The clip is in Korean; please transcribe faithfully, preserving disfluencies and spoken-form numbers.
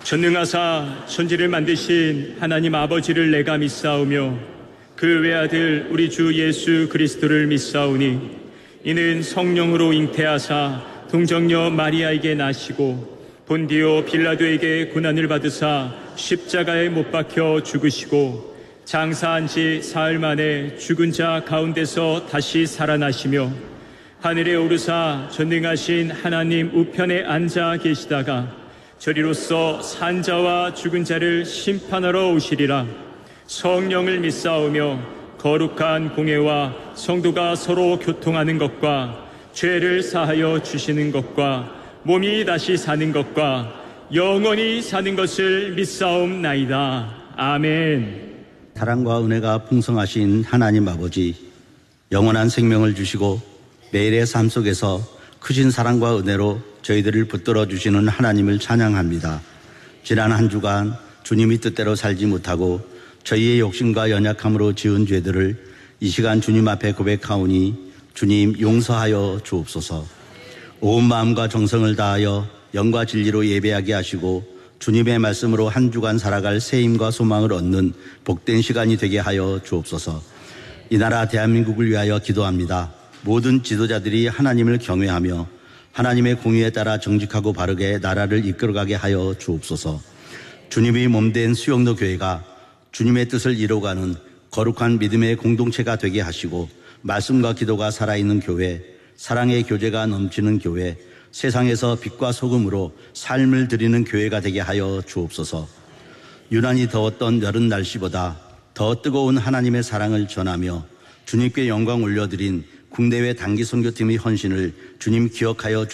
전능하사 천지를 만드신 하나님 아버지를 내가 믿사오며 그 외아들 우리 주 예수 그리스도를 믿사오니 이는 성령으로 잉태하사 동정녀 마리아에게 나시고 본디오 빌라도에게 고난을 받으사 십자가에 못 박혀 죽으시고 장사한 지 사흘 만에 죽은 자 가운데서 다시 살아나시며 하늘에 오르사 전능하신 하나님 우편에 앉아 계시다가 저리로서 산자와 죽은 자를 심판하러 오시리라. 성령을 믿사오며 거룩한 공회와 성도가 서로 교통하는 것과 죄를 사하여 주시는 것과 몸이 다시 사는 것과 영원히 사는 것을 믿사옵나이다. 아멘. 사랑과 은혜가 풍성하신 하나님 아버지, 영원한 생명을 주시고 매일의 삶 속에서 크신 사랑과 은혜로 저희들을 붙들어 주시는 하나님을 찬양합니다. 지난 한 주간 주님이 뜻대로 살지 못하고 저희의 욕심과 연약함으로 지은 죄들을 이 시간 주님 앞에 고백하오니 주님 용서하여 주옵소서. 온 마음과 정성을 다하여 영과 진리로 예배하게 하시고 주님의 말씀으로 한 주간 살아갈 새 힘과 소망을 얻는 복된 시간이 되게 하여 주옵소서. 이 나라 대한민국을 위하여 기도합니다. 모든 지도자들이 하나님을 경외하며 하나님의 공의에 따라 정직하고 바르게 나라를 이끌어가게 하여 주옵소서. 주님이 몸된 수영로 교회가 주님의 뜻을 이루어가는 거룩한 믿음의 공동체가 되게 하시고 말씀과 기도가 살아있는 교회, 사랑의 교제가 넘치는 교회, 세상에서 빛과 소금으로 삶을 드리는 교회가 되게 하여 주옵소서. 유난히 더웠던 여름 날씨보다 더 뜨거운 하나님의 사랑을 전하며 주님께 영광 올려드린 국내외 단기 선교팀의 헌신을 주님 기억하여